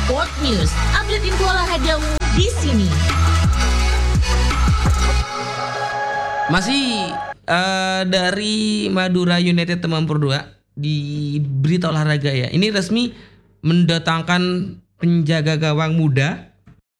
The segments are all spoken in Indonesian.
Sport News, update info olahragamu di sini. Masih dari Madura United teman berdua di berita olahraga ya. Ini resmi mendatangkan penjaga gawang muda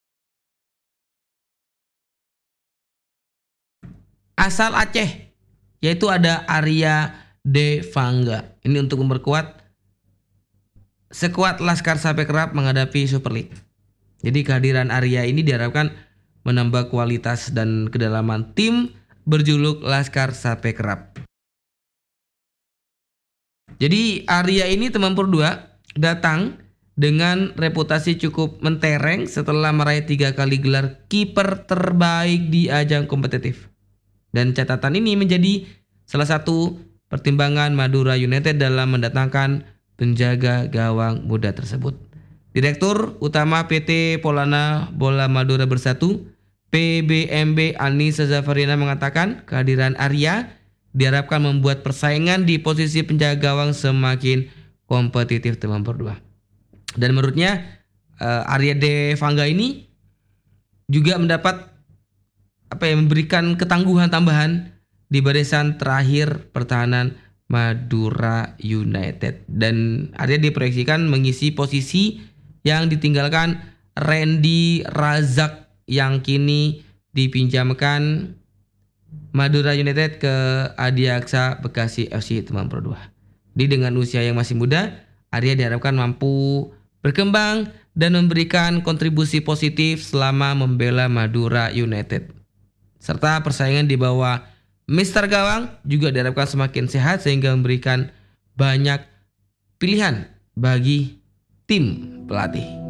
asal Aceh, yaitu ada Arya Devanga. Ini untuk memperkuat sekuat Laskar Sapekrap menghadapi Super League. Jadi kehadiran Arya ini diharapkan menambah kualitas dan kedalaman tim berjuluk Laskar Sapekrap. Jadi Arya ini teman berdua datang dengan reputasi cukup mentereng setelah meraih 3 kali gelar kiper terbaik di ajang kompetitif. Dan catatan ini menjadi salah satu pertimbangan Madura United dalam mendatangkan penjaga gawang muda tersebut. Direktur Utama PT Polana Bola Madura Bersatu PBMB Anissa Zafarina mengatakan kehadiran Arya diharapkan membuat persaingan di posisi penjaga gawang semakin kompetitif teman berdua. Dan menurutnya Arya Devanga ini juga mendapat memberikan ketangguhan tambahan di barisan terakhir pertahanan Madura United. Dan Arya diproyeksikan mengisi posisi yang ditinggalkan Randy Razak yang kini dipinjamkan Madura United ke Adiaksa Bekasi FC teman berdua. Jadi dengan usia yang masih muda, Arya diharapkan mampu berkembang dan memberikan kontribusi positif selama membela Madura United. Serta persaingan di bawah Mister Gawang juga diharapkan semakin sehat sehingga memberikan banyak pilihan bagi tim pelatih.